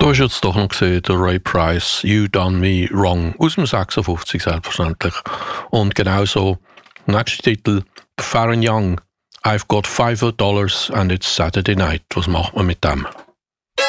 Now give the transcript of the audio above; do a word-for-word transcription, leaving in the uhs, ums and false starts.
Da ist jetzt doch noch gesehen, der Ray Price, You Done Me Wrong, aus dem sechsundfünfzig selbstverständlich. Und genauso, nächster Titel, Farron Young, I've got five dollars and it's Saturday night. Was macht man mit dem?